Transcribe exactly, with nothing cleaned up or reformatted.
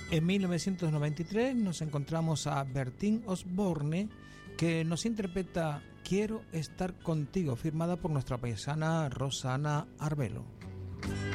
En mil novecientos noventa y tres nos encontramos a Bertín Osborne, que nos interpreta Quiero estar contigo, firmada por nuestra paisana Rosana Arbelo.